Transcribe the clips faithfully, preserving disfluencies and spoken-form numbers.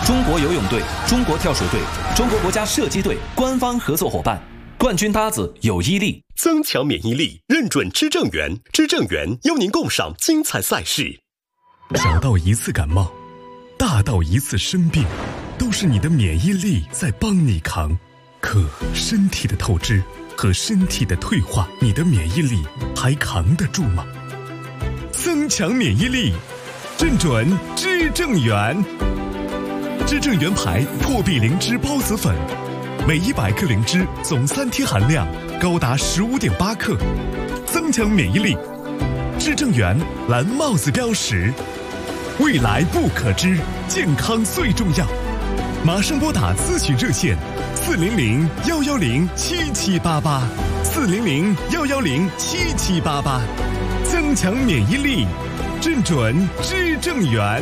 中国游泳队、中国跳水队、中国国家射击队官方合作伙伴，冠军搭子有伊利， 增强免疫力，认准知正源，知正源邀您共赏精彩赛事。 小到一次感冒，大到一次生病，都是你的免疫力在帮你扛。可身体的透支和身体的退化，你的免疫力还扛得住吗？增强免疫力，认准知正源。知正源牌破壁灵芝孢子粉，每一百克灵芝总三萜含量高达十五点八克，增强免疫力。知正源蓝帽子标识，未来不可知，健康最重要。马上拨打咨询热线四零零幺幺零七七八八，四零零幺幺零七七八八，增强免疫力，认准知正源。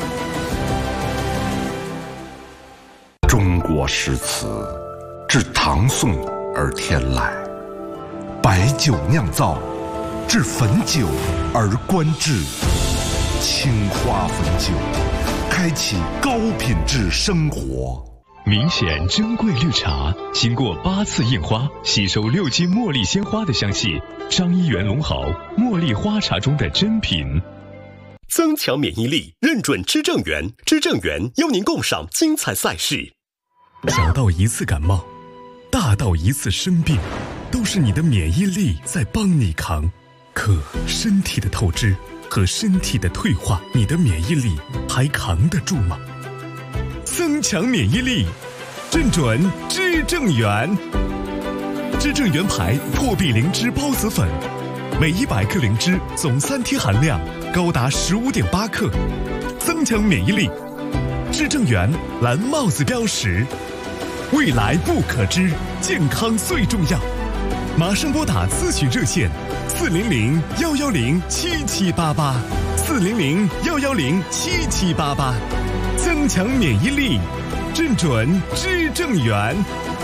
中国诗词自唐宋而天来，白酒酿造，至汾酒而观致。青花汾酒，开启高品质生活。 明显珍贵绿茶，经过八次印花，吸收六斤茉莉鲜花的香气。张一元龙豪茉莉花茶中的珍品。 增强免疫力，认准知正源，知正源邀您共赏精彩赛事。 小到一次感冒，大到一次生病，都是你的免疫力在帮你扛。可身体的透支和身体的退化，你的免疫力还扛得住吗？增强免疫力，认准知正源。知正源牌破壁灵芝孢子粉，每一百克灵芝总三萜含量高达十五点八克，增强免疫力。知正源蓝帽子标识，未来不可知，健康最重要。马上拨打咨询热线四零零幺幺零七七八八，四零零幺幺零七七八八，增强免疫力，认准知正源。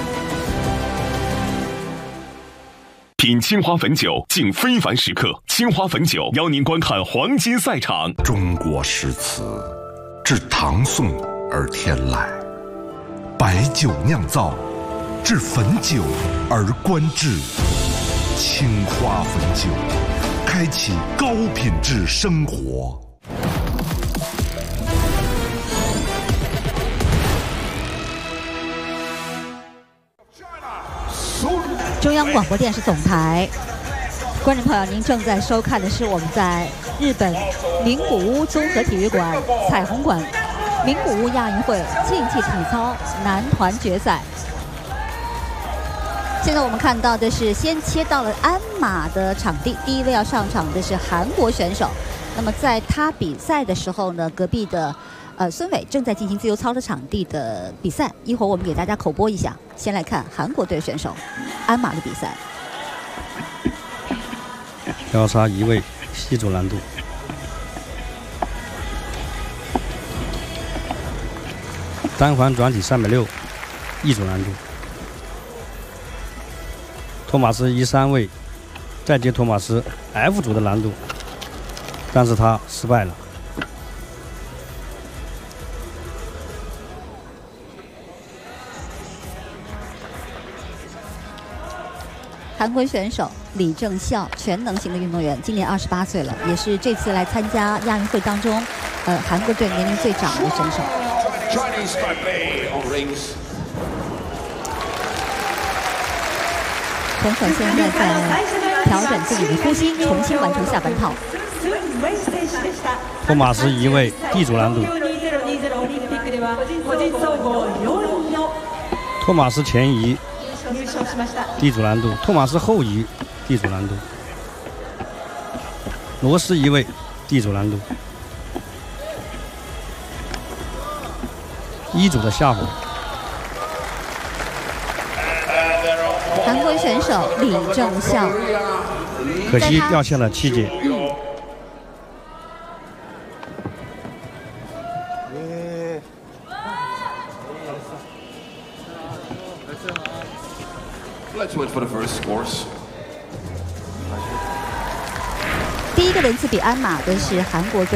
品青花汾酒，敬非凡时刻。青花汾酒邀您观看黄金赛场。 中国诗词自唐宋而天来，白酒酿造，至汾酒而观致。青花汾酒，开启高品质生活。 中央广播电视总台，观众朋友，您正在收看的是我们在日本名古屋综合体育馆彩虹馆名古屋亚运会竞技体操男团决赛。现在我们看到的是先切到了鞍马的场地，第一位要上场的是韩国选手。那么在他比赛的时候呢，隔壁的呃孙伟正在进行自由操的场地的比赛，一会儿我们给大家口播一下。先来看韩国队选手鞍马的比赛。 秒杀一位，系组难度。单环转体三百六，一组难度。托马斯一三位，再接托马斯 F 组的难度，但是他失败了。 韩国选手李正孝，全能型的运动员，今年二十八岁了，也是这次来参加亚运会当中，呃，韩国队年龄最长的选手。选手现在在调整自己的呼吸，重新完成下半套。 托马斯一位 D 组难度，托马斯前移 D 组难度，托马斯后移 D 组难度，罗斯一位 D 组难度，一组的下火。 韩国选手李正孝， 可惜掉下了七节。 第一个轮次比鞍马的是韩国队。